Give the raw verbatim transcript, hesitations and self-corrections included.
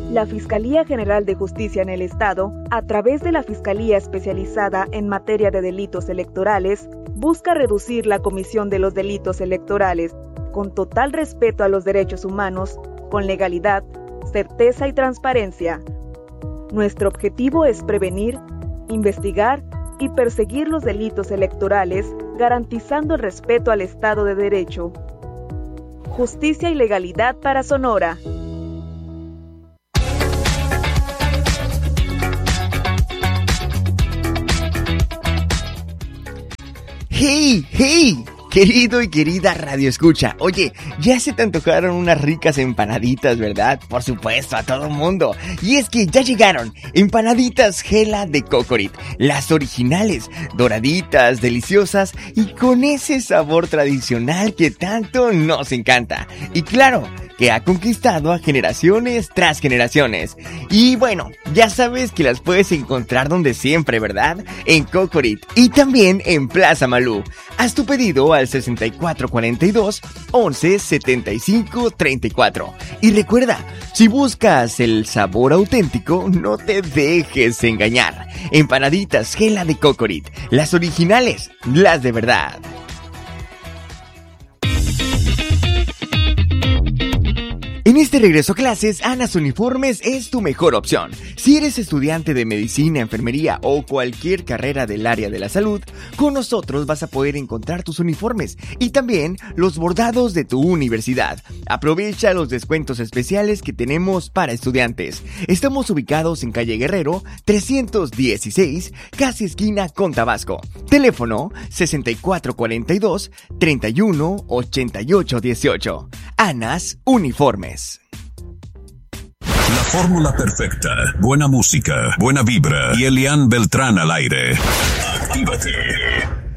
La Fiscalía General de Justicia en el Estado, a través de la Fiscalía Especializada en Materia de Delitos Electorales, busca reducir la comisión de los delitos electorales, con total respeto a los derechos humanos, con legalidad, certeza y transparencia. Nuestro objetivo es prevenir, investigar y perseguir los delitos electorales, garantizando el respeto al Estado de Derecho. Justicia y legalidad para Sonora. ¡Hey! ¡Hey! Querido y querida Radio Escucha, oye, ya se te antojaron unas ricas empanaditas, ¿verdad? Por supuesto, a todo mundo. Y es que ya llegaron empanaditas Gela de Cocorit, las originales, doraditas, deliciosas y con ese sabor tradicional que tanto nos encanta. Y claro, que ha conquistado a generaciones tras generaciones. Y bueno, ya sabes que las puedes encontrar donde siempre, ¿verdad? En Cocorit y también en Plaza Malú. Haz tu pedido al sesenta y cuatro cuarenta y dos, once setenta y cinco treinta y cuatro. Y recuerda, si buscas el sabor auténtico, no te dejes engañar. Empanaditas Gela de Cocorit, las originales, las de verdad. En este regreso a clases, Anas Uniformes es tu mejor opción. Si eres estudiante de medicina, enfermería o cualquier carrera del área de la salud, con nosotros vas a poder encontrar tus uniformes y también los bordados de tu universidad. Aprovecha los descuentos especiales que tenemos para estudiantes. Estamos ubicados en calle Guerrero trescientos dieciséis, casi esquina con Tabasco. Teléfono sesenta y cuatro cuarenta y dos, treinta y uno ochenta y ocho dieciocho. Anas Uniformes. La fórmula perfecta, buena música, buena vibra y Elian Beltrán al aire. Actívate.